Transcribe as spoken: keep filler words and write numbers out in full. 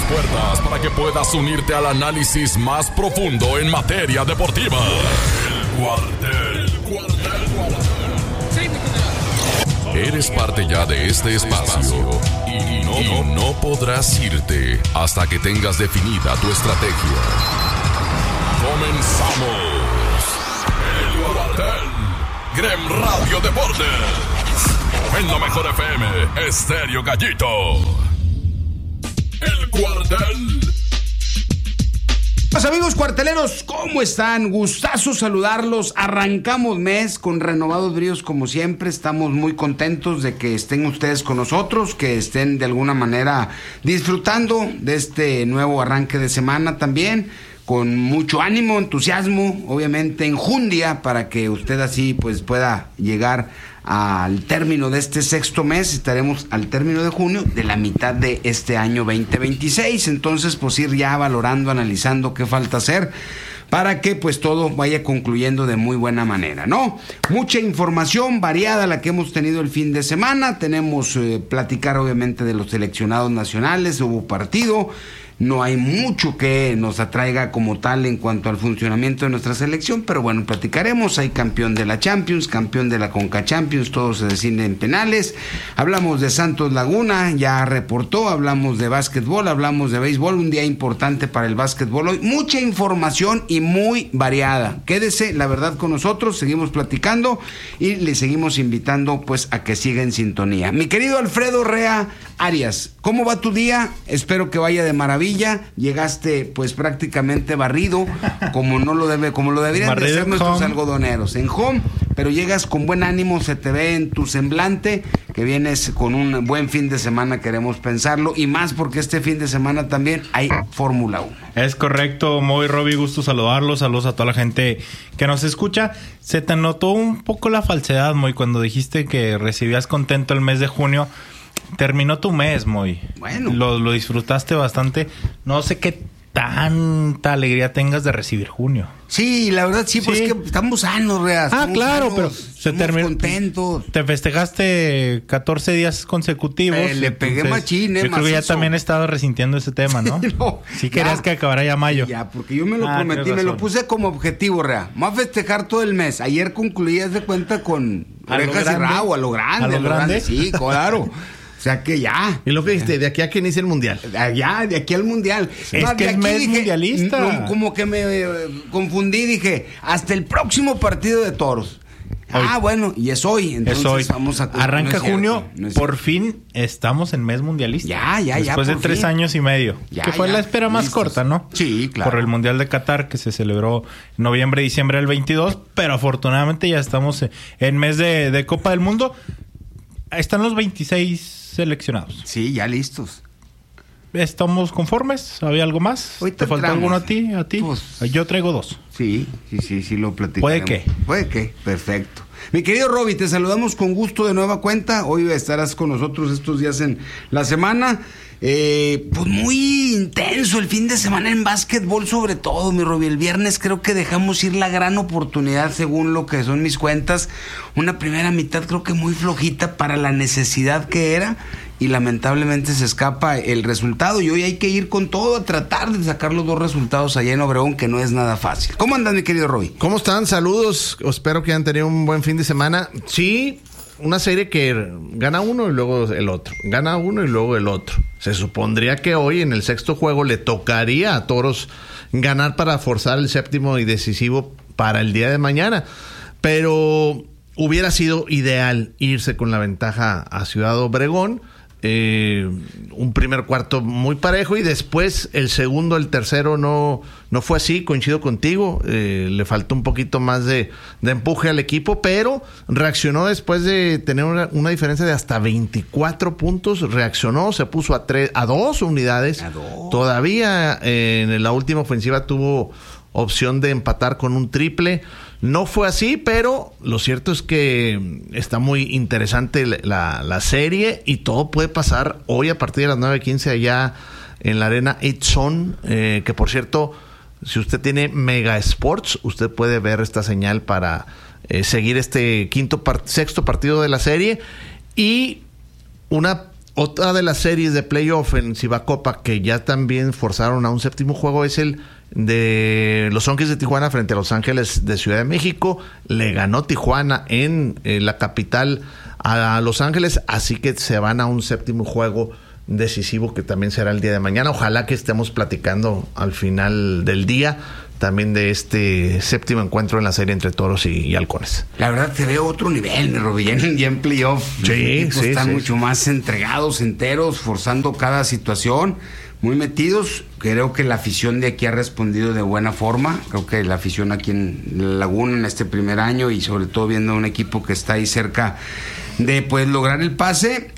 puertas para que puedas unirte al análisis más profundo en materia deportiva. El Cuartel, Cuartel, Cuartel. Eres parte ya de este espacio y no, y no podrás irte hasta que tengas definida tu estrategia. Comenzamos. El Cuartel. Grem Radio Deportes. En la mejor F M, Estéreo Gallito. El Cuartel. Pues amigos cuarteleros, ¿cómo están? Gustazo saludarlos. Arrancamos mes con renovados bríos como siempre. Estamos muy contentos de que estén ustedes con nosotros, que estén de alguna manera disfrutando de este nuevo arranque de semana también. Con mucho ánimo, entusiasmo, obviamente enjundia, para que usted así pues pueda llegar al término de este sexto mes. Estaremos al término de junio de la mitad de este año veinte veintiséis. Entonces pues ir ya valorando, analizando qué falta hacer para que pues todo vaya concluyendo de muy buena manera, ¿no? Mucha información variada la que hemos tenido el fin de semana. Tenemos eh, platicar obviamente de los seleccionados nacionales. Hubo partido. No hay mucho que nos atraiga como tal en cuanto al funcionamiento de nuestra selección, pero bueno, platicaremos. Hay campeón de la Champions, campeón de la Conca Champions, todo se decide en penales. Hablamos de Santos Laguna, ya reportó. Hablamos de básquetbol, hablamos de béisbol, un día importante para el básquetbol hoy. Mucha información y muy variada. Quédese, la verdad, con nosotros, seguimos platicando y le seguimos invitando pues a que siga en sintonía. Mi querido Alfredo Rea Arias, ¿cómo va tu día? Espero que vaya de maravilla. Llegaste pues prácticamente barrido, como no lo debe, como lo deberían de hacer nuestros algodoneros en home, pero llegas con buen ánimo, se te ve en tu semblante que vienes con un buen fin de semana, queremos pensarlo, y más porque este fin de semana también hay Fórmula uno. Es correcto, Moy, Robbie, gusto saludarlos, saludos a toda la gente que nos escucha. Se te notó un poco la falsedad, Moy, cuando dijiste que recibías contento el mes de junio. Terminó tu mes, Moy. Bueno. Lo, lo disfrutaste bastante. No sé qué tanta alegría tengas de recibir junio. Sí, la verdad sí, sí. Pues que estamos sanos, Rea. Ah, claro, sanos, pero se terminó. Contentos. Te festejaste catorce días consecutivos. Eh, le pegué entonces, machín, eh, Yo creo que ya también he estado resintiendo ese tema, ¿no? no sí querías ya, que acabara ya mayo. Ya, porque yo me lo ah, prometí, me lo puse como objetivo, Rea. Vamos a festejar todo el mes. Ayer concluías de cuenta con orejas y rabo, a lo grande. ¿A lo, a lo grande? grande? Sí, claro. O sea que ya. Y lo que dijiste, de aquí a que inicie el mundial. Ya, de aquí al mundial. Es no, que es mes dije, mundialista. No, como que me eh, confundí, dije, hasta el próximo partido de toros. Hoy. Ah, bueno, y es hoy. Entonces es hoy. Vamos a... Arranca no junio, no por fin estamos en mes mundialista. Ya, ya, Después ya. Después de tres fin. años y medio. Ya, que fue ya. la espera más Listos. corta, ¿no? Sí, claro. Por el Mundial de Qatar, que se celebró en noviembre y diciembre del veintidós. Pero afortunadamente ya estamos en mes de, de Copa del Mundo. Están los veintiséis seleccionados. Sí, ya listos. ¿Estamos conformes? ¿Había algo más? Ahorita ¿Te falta entramos. alguno a ti? ¿A ti? Pues, yo traigo dos. Sí, sí, sí, sí lo platicamos. ¿Puede que? Puede que, perfecto. Mi querido Robbie, te saludamos con gusto de nueva cuenta. Hoy estarás con nosotros estos días en la semana. Eh, pues muy intenso el fin de semana en básquetbol, sobre todo, mi Robbie. El viernes creo que dejamos ir la gran oportunidad, según lo que son mis cuentas. Una primera mitad creo que muy flojita para la necesidad que era, y lamentablemente se escapa el resultado. Y hoy hay que ir con todo a tratar de sacar los dos resultados allá en Obregón, que no es nada fácil. ¿Cómo andan, mi querido Robbie? ¿Cómo están? Saludos. Espero que hayan tenido un buen fin de semana. Sí, una serie que gana uno y luego el otro. Gana uno y luego el otro. Se supondría que hoy en el sexto juego le tocaría a Toros ganar para forzar el séptimo y decisivo para el día de mañana. Pero hubiera sido ideal irse con la ventaja a Ciudad Obregón. Eh, un primer cuarto muy parejo y después el segundo, el tercero no, no fue así, coincido contigo, eh, le faltó un poquito más de, de empuje al equipo, pero reaccionó después de tener una, una diferencia de hasta veinticuatro puntos, reaccionó, se puso a, tres, a dos unidades, a dos. Todavía eh, en la última ofensiva tuvo opción de empatar con un triple. No fue así, pero lo cierto es que está muy interesante la, la serie y todo puede pasar hoy a partir de las nueve quince allá en la arena Edson, eh, que por cierto, si usted tiene Mega Sports, usted puede ver esta señal para eh, seguir este quinto part- sexto partido de la serie y una Otra de las series de playoff en Cibacopa que ya también forzaron a un séptimo juego es el de Los Ángeles de Tijuana frente a Los Ángeles de Ciudad de México. Le ganó Tijuana en eh, la capital a Los Ángeles, así que se van a un séptimo juego decisivo que también será el día de mañana. Ojalá que estemos platicando al final del día también de este séptimo encuentro en la serie entre Toros y, y Halcones. La verdad te veo otro nivel, mi Roby, ya en playoff. Sí, Los sí, están sí. mucho más entregados, enteros, forzando cada situación, muy metidos. Creo que la afición de aquí ha respondido de buena forma. Creo que la afición aquí en La Laguna en este primer año, y sobre todo viendo un equipo que está ahí cerca de pues lograr el pase.